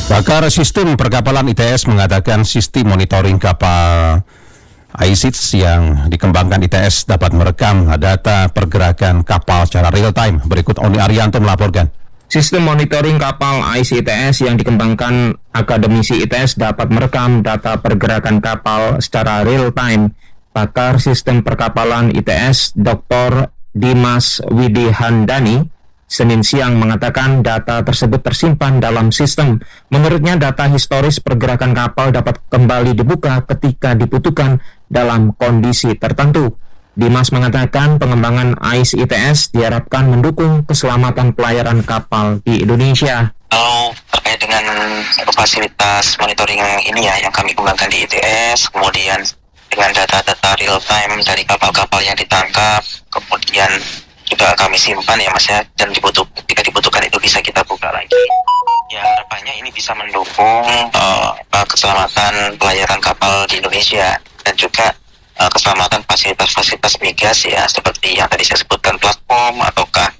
Pakar sistem perkapalan ITS mengatakan sistem monitoring kapal ICITS yang dikembangkan ITS dapat merekam data pergerakan kapal secara real time. Berikut Oni Arianto melaporkan. Sistem monitoring kapal ICITS yang dikembangkan akademisi ITS dapat merekam data pergerakan kapal secara real time. Pakar sistem perkapalan ITS Dr. Dimas Widihandani Senin siang mengatakan data tersebut tersimpan dalam sistem. Menurutnya data historis pergerakan kapal dapat kembali dibuka ketika dibutuhkan dalam kondisi tertentu. Dimas mengatakan pengembangan ICITS diharapkan mendukung keselamatan pelayaran kapal di Indonesia. Kalau terkait dengan fasilitas monitoring ini ya yang kami kembangkan di ITS, kemudian dengan data-data real time dari kapal-kapal yang ditangkap, kemudian juga kami simpan ya Mas ya, dan ketika dibutuhkan itu bisa kita buka lagi. Ya harapannya ini bisa mendukung keselamatan pelayaran kapal di Indonesia dan juga keselamatan fasilitas-fasilitas migas ya, seperti yang tadi saya sebutkan platform ataukah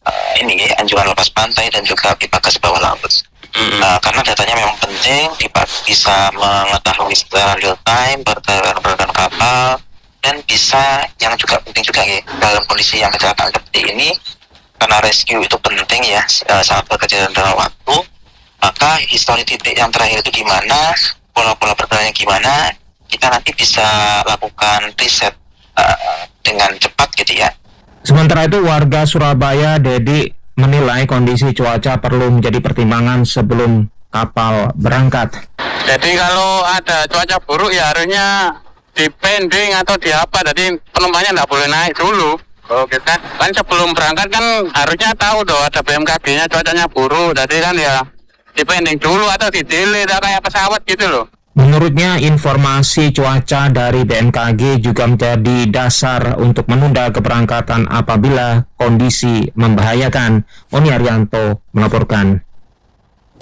ini anjungan lepas pantai dan juga pipa gas bawah laut. Karena datanya memang penting, bisa mengetahui secara real time pergerakan kapal, dan bisa yang juga penting juga ya, dalam kondisi yang kecelakaan seperti ini, karena rescue itu penting ya, saat bekerja dalam waktu, maka histori titik yang terakhir itu gimana, pola-pola pergerakannya gimana, kita nanti bisa lakukan riset dengan cepat gitu ya. Sementara itu warga Surabaya, Dedi, menilai kondisi cuaca perlu menjadi pertimbangan sebelum kapal berangkat. Jadi kalau ada cuaca buruk ya harusnya dipending atau di apa, jadi penumpangnya nggak boleh naik dulu. Oh kita kan sebelum berangkat kan harusnya tahu dong ada BMKG-nya cuacanya buruk, jadi kan ya dipending dulu atau di delay kayak pesawat gitu loh. Menurutnya informasi cuaca dari BMKG juga menjadi dasar untuk menunda keberangkatan apabila kondisi membahayakan. Oni Arianto melaporkan.